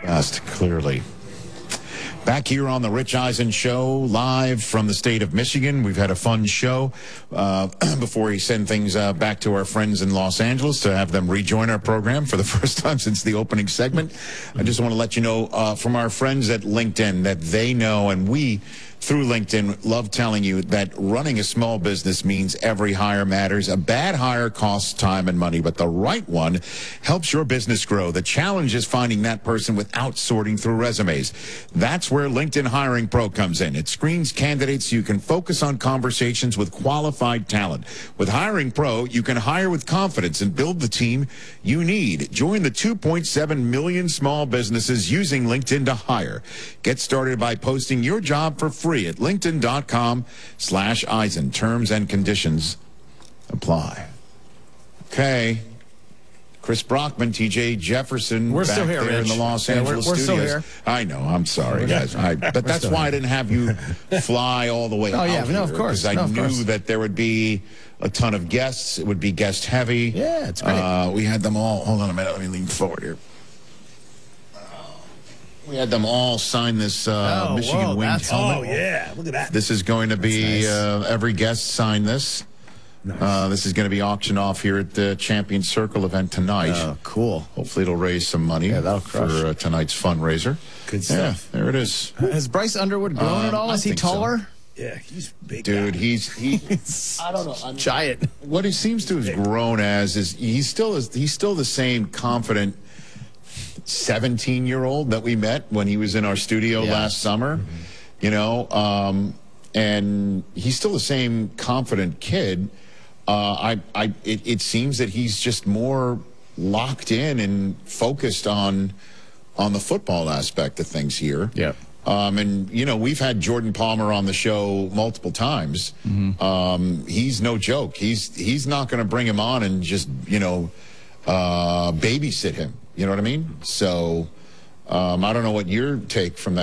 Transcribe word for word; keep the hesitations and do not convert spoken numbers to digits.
Just clearly. Back here on the Rich Eisen Show, live from the state of Michigan. We've had a fun show uh, before we send things uh, back to our friends in Los Angeles to have them rejoin our program for the first time since the opening segment. I just want to let you know uh, from our friends at LinkedIn that they know, and we, through LinkedIn, love telling you that running a small business means every hire matters. A bad hire costs time and money, but the right one helps your business grow. The challenge is finding that person without sorting through resumes. That's where LinkedIn Hiring Pro comes in. It screens candidates so you can focus on conversations with qualified talent. With Hiring Pro, you can hire with confidence and build the team you need. Join the two point seven million small businesses using LinkedIn to hire. Get started by posting your job for free at linkedin.com slash Eisen. Terms and conditions apply. Okay. Chris Brockman, T J Jefferson, we're back still here, there Rich. in the Los yeah, Angeles we're, we're studios. Still here. I know. I'm sorry, guys. I, but that's why I didn't have you fly all the way oh, out yeah, here. no, of course. Because I no, of knew course. that there would be a ton of guests. It would be guest heavy. Yeah, it's great. Uh, we had them all. Hold on a minute. Let me lean forward here. We had them all sign this uh, oh, Michigan whoa, Wind that's, helmet. Oh, yeah. Look at that. This is going to be, nice. uh, every guest sign this. Nice. Uh, this is going to be auctioned off here at the Champion Circle event tonight. Oh, cool. Hopefully it'll raise some money yeah, that'll for crush. uh, tonight's fundraiser. Good stuff. Yeah, there it is. Has Bryce Underwood grown Um, at all? I Is he think so. taller? Yeah, he's big. Dude, guy. he's he. He's I don't know. I'm, giant. What he seems to have grown as is he's still is he's still the same confident seventeen-year-old that we met when he was in our studio Yeah. last summer. Mm-hmm. You know, um, and he's still the same confident kid. Uh, I, I, it, it seems that he's just more locked in and focused on on the football aspect of things here. Yeah. Um, and, you know, we've had Jordan Palmer on the show multiple times. Mm-hmm. um, he's no joke. He's he's not going to bring him on and just, you know, uh, babysit him. You know what I mean? So um, I don't know what your take from that.